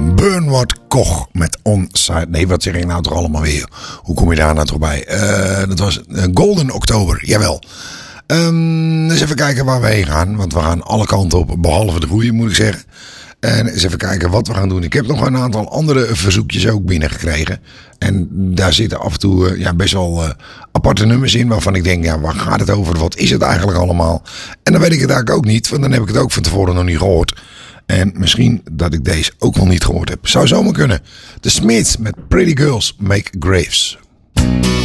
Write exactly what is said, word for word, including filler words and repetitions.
Bernard Koch met Onside. Nee, wat zeg ik nou toch allemaal weer? Hoe kom je daar nou toch bij? Uh, dat was uh, Golden Oktober, jawel. Um, eens even kijken waar we heen gaan. Want we gaan alle kanten op, behalve de goede moet ik zeggen. En eens even kijken wat we gaan doen. Ik heb nog een aantal andere verzoekjes ook binnengekregen. En daar zitten af en toe uh, ja, best wel uh, aparte nummers in. Waarvan ik denk, ja, waar gaat het over? Wat is het eigenlijk allemaal? En dan weet ik het eigenlijk ook niet. Want dan heb ik het ook van tevoren nog niet gehoord. En misschien dat ik deze ook wel niet gehoord heb. Zou zomaar kunnen. The Smiths met Pretty Girls Make Graves.